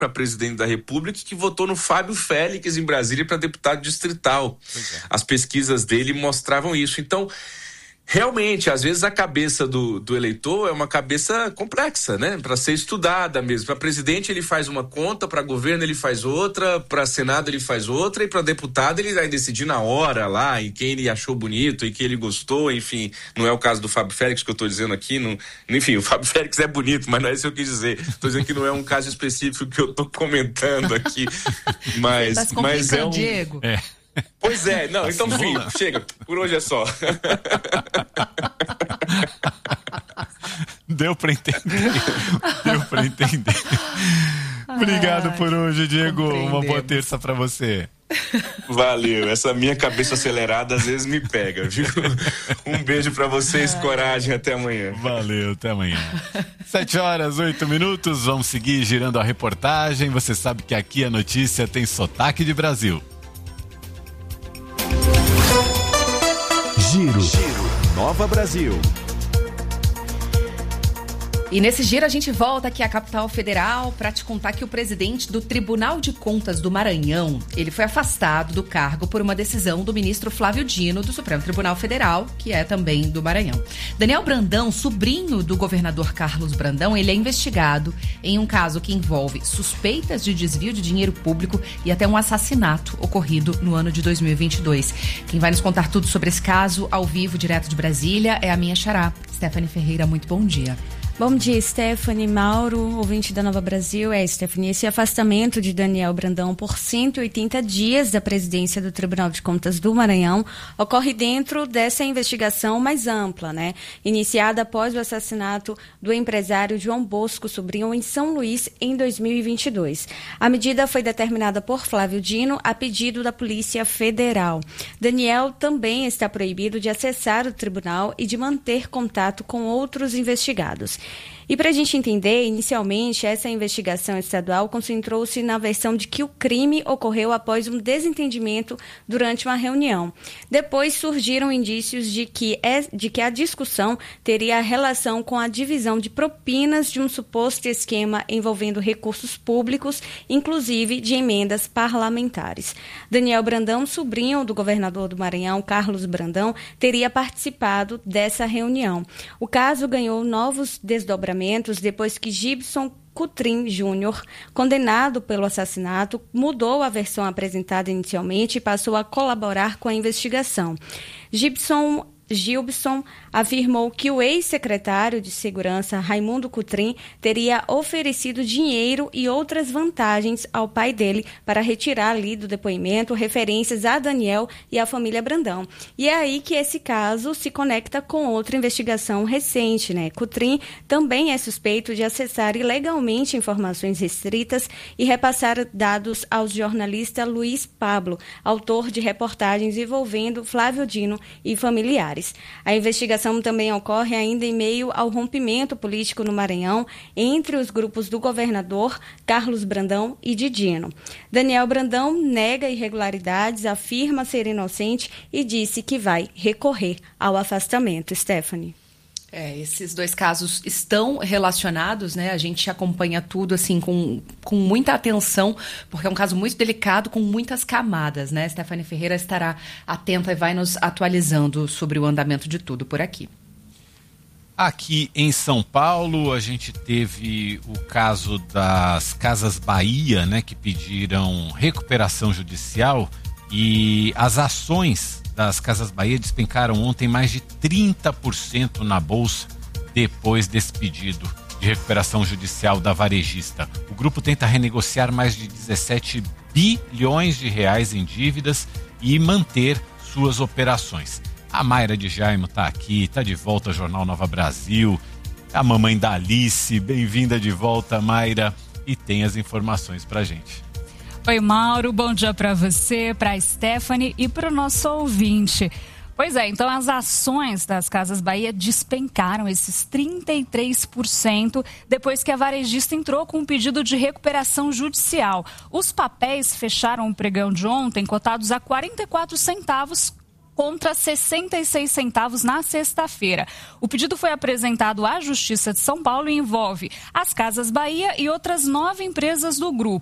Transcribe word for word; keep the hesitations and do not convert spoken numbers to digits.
para presidente da República que votou no Fábio Félix em Brasília para deputado distrital. É. As pesquisas dele mostravam isso. Então, realmente, às vezes a cabeça do, do eleitor é uma cabeça complexa, né? Para ser estudada mesmo. Para presidente ele faz uma conta, para governo ele faz outra, para Senado ele faz outra e para deputado ele vai decidir na hora lá em quem ele achou bonito e quem ele gostou, enfim. Não é o caso do Fábio Félix que eu estou dizendo aqui. Não, enfim, o Fábio Félix é bonito, mas não é isso que eu quis dizer. Estou dizendo que não é um caso específico que eu estou comentando aqui. Mas, tá se mas é um... Diego. É. Pois é, não, então enfim, chega, por hoje é só. Deu pra entender, deu pra entender. Obrigado Ai, por hoje, Diego, uma boa terça pra você. Valeu, essa minha cabeça acelerada às vezes me pega, viu? Um beijo pra vocês, coragem, até amanhã. Valeu, até amanhã. Sete horas, oito minutos, vamos seguir girando a reportagem. Você sabe que aqui a notícia tem sotaque de Brasil. Giro, Giro, Nova Brasil. E nesse giro a gente volta aqui à capital federal para te contar que o presidente do Tribunal de Contas do Maranhão, ele foi afastado do cargo por uma decisão do ministro Flávio Dino do Supremo Tribunal Federal, que é também do Maranhão. Daniel Brandão, sobrinho do governador Carlos Brandão, ele é investigado em um caso que envolve suspeitas de desvio de dinheiro público e até um assassinato ocorrido no ano de dois mil e vinte e dois. Quem vai nos contar tudo sobre esse caso ao vivo, direto de Brasília, é a minha xará, Stephanie Ferreira. Muito bom dia. Bom dia, Stephanie, Mauro, ouvinte da Nova Brasil. É, Stephanie, esse afastamento de Daniel Brandão por cento e oitenta dias da presidência do Tribunal de Contas do Maranhão ocorre dentro dessa investigação mais ampla, né? Iniciada após o assassinato do empresário João Bosco Sobrinho em São Luís em dois mil e vinte e dois. A medida foi determinada por Flávio Dino a pedido da Polícia Federal. Daniel também está proibido de acessar o tribunal e de manter contato com outros investigados. E para a gente entender, inicialmente, essa investigação estadual concentrou-se na versão de que o crime ocorreu após um desentendimento durante uma reunião. Depois surgiram indícios de que, é, de que a discussão teria relação com a divisão de propinas de um suposto esquema envolvendo recursos públicos, inclusive de emendas parlamentares. Daniel Brandão, sobrinho do governador do Maranhão, Carlos Brandão, teria participado dessa reunião. O caso ganhou novos desdobramentos depois que Gibson Cutrim Júnior, condenado pelo assassinato, mudou a versão apresentada inicialmente e passou a colaborar com a investigação. Gibson Gilbson afirmou que o ex-secretário de Segurança, Raimundo Cutrim, teria oferecido dinheiro e outras vantagens ao pai dele para retirar ali do depoimento referências a Daniel e à família Brandão. E é aí que esse caso se conecta com outra investigação recente, né? Cutrim também é suspeito de acessar ilegalmente informações restritas e repassar dados ao jornalista Luiz Pablo, autor de reportagens envolvendo Flávio Dino e familiares. A investigação também ocorre ainda em meio ao rompimento político no Maranhão entre os grupos do governador Carlos Brandão e de Dino. Daniel Brandão nega irregularidades, afirma ser inocente e disse que vai recorrer ao afastamento. Stephanie. É, esses dois casos estão relacionados, né? A gente acompanha tudo assim com, com muita atenção, porque é um caso muito delicado, com muitas camadas, né? Stephanie Ferreira estará atenta e vai nos atualizando sobre o andamento de tudo por aqui. Aqui em São Paulo, a gente teve o caso das Casas Bahia, né? Que pediram recuperação judicial e as ações das Casas Bahia despencaram ontem mais de trinta por cento na bolsa depois desse pedido de recuperação judicial da varejista. O grupo tenta renegociar mais de dezessete bilhões de reais em dívidas e manter suas operações. A Mayra de Jaimo está aqui, está de volta ao Jornal Nova Brasil. A mamãe da Alice, bem-vinda de volta, Mayra, e tem as informações pra gente. Oi, Mauro, bom dia para você, para a Stephanie e para o nosso ouvinte. Pois é, então as ações das Casas Bahia despencaram esses trinta e três por cento depois que a varejista entrou com um pedido de recuperação judicial. Os papéis fecharam o pregão de ontem cotados a quarenta e quatro centavos contra sessenta e seis centavos na sexta-feira. O pedido foi apresentado à Justiça de São Paulo e envolve as Casas Bahia e outras nove empresas do grupo.